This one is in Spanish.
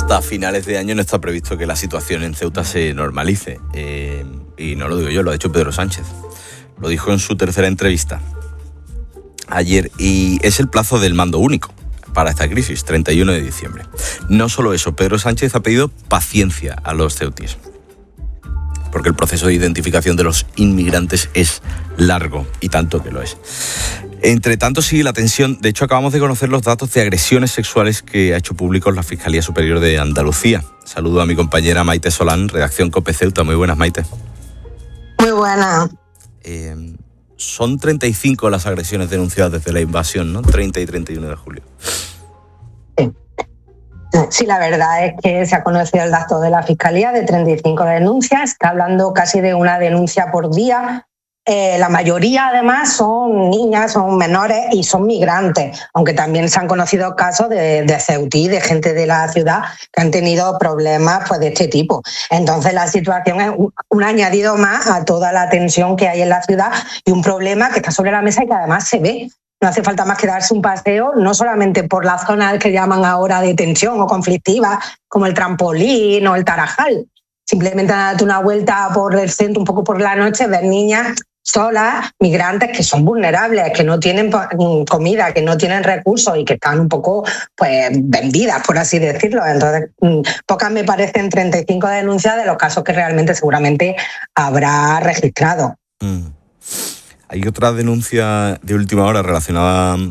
hasta finales de año no está previsto que la situación en Ceuta se normalice. Y no lo digo yo, lo ha dicho Pedro Sánchez. Lo dijo en su tercera entrevista ayer, y es el plazo del mando único para esta crisis, 31 de diciembre. No solo eso, Pedro Sánchez ha pedido paciencia a los ceutíes, porque el proceso de identificación de los inmigrantes es largo, y tanto que lo es. Entre tanto, sigue la tensión. De hecho, acabamos de conocer los datos de agresiones sexuales que ha hecho públicos la Fiscalía Superior de Andalucía. Saludo a mi compañera Maite Solán, redacción COPE Ceuta. Muy buenas, Maite. Muy buenas. Son 35 las agresiones denunciadas desde la invasión, ¿no? 30 y 31 de julio. Sí, la verdad es que se ha conocido el dato de la Fiscalía de 35 denuncias. Está hablando casi de una denuncia por día. La mayoría, además, son niñas, son menores y son migrantes, aunque también se han conocido casos de ceutí, de gente de la ciudad que han tenido problemas pues, de este tipo. Entonces, la situación es un añadido más a toda la tensión que hay en la ciudad y un problema que está sobre la mesa y que además se ve. No hace falta más que darse un paseo, no solamente por las zonas que llaman ahora de tensión o conflictiva, como el Trampolín o el Tarajal. Simplemente darte una vuelta por el centro, un poco por la noche, ver niñas solas, migrantes que son vulnerables, que no tienen comida, que no tienen recursos y que están un poco pues vendidas, por así decirlo. Entonces, pocas me parecen 35 denuncias de los casos que realmente seguramente habrá registrado. Hay otra denuncia de última hora relacionada